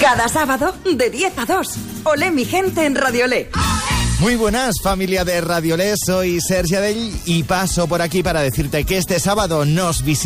Cada sábado de 10 a 2. Olé mi gente en Radio Olé. Muy buenas, familia de Radio Olé, soy Sergi Adell y paso por aquí para decirte que este sábado nos visita